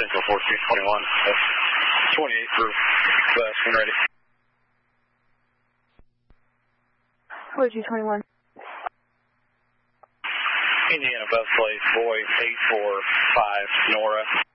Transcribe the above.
Central 4221. 28 for West, when ready. 4221. Indiana bus plate, boy 845, Nora.